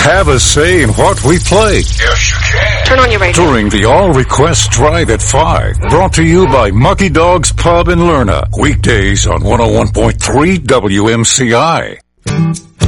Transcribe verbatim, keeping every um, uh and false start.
have a say in what we play. Yes, you can. Turn on your radio. During the All Request Drive at five, brought to you by Mucky Dog's Pub in Lerna. Weekdays on one oh one point three W M C I.